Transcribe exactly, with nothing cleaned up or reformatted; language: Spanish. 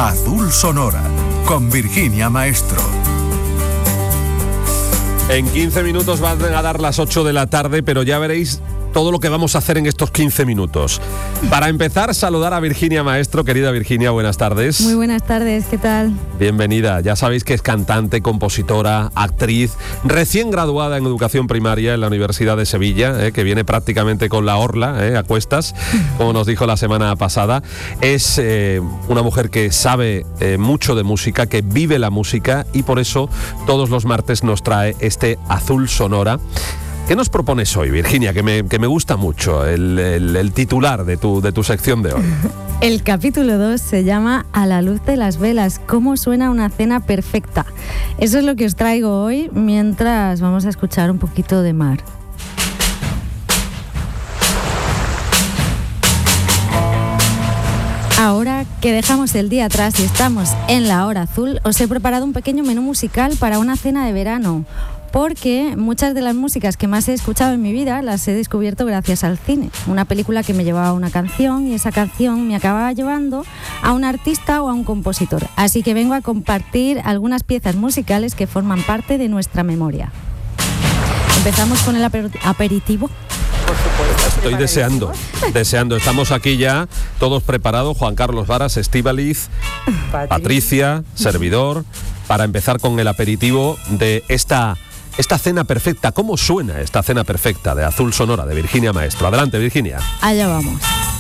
Azul Sonora, con Virginia Maestro. En quince minutos van a dar las ocho de la tarde, pero ya veréis todo lo que vamos a hacer en estos quince minutos. Para empezar, saludar a Virginia Maestro. Querida Virginia, buenas tardes. Muy buenas tardes, ¿qué tal? Bienvenida. Ya sabéis que es cantante, compositora, actriz, recién graduada en educación primaria en la Universidad de Sevilla, eh, que viene prácticamente con la orla eh, a cuestas, como nos dijo la semana pasada. Es eh, una mujer que sabe eh, mucho de música, que vive la música, y por eso todos los martes nos trae este Azul Sonora. ¿Qué nos propones hoy, Virginia? Que me, que me gusta mucho el, el, el titular de tu, de tu sección de hoy. El capítulo dos se llama A la luz de las velas, ¿cómo suena una cena perfecta? Eso es lo que os traigo hoy, mientras vamos a escuchar un poquito de mar. Ahora que dejamos el día atrás y estamos en la hora azul, os he preparado un pequeño menú musical para una cena de verano. Porque muchas de las músicas que más he escuchado en mi vida las he descubierto gracias al cine. Una película que me llevaba a una canción y esa canción me acababa llevando a un artista o a un compositor. Así que vengo a compartir algunas piezas musicales que forman parte de nuestra memoria. Empezamos con el aper- aperitivo. Por supuesto. Estoy deseando, deseando. Estamos aquí ya, todos preparados. Juan Carlos Varas, Estíbaliz, Patricia, servidor, para empezar con el aperitivo de esta... Esta cena perfecta. ¿Cómo suena esta cena perfecta de Azul Sonora de Virginia Maestro? Adelante, Virginia. Allá vamos.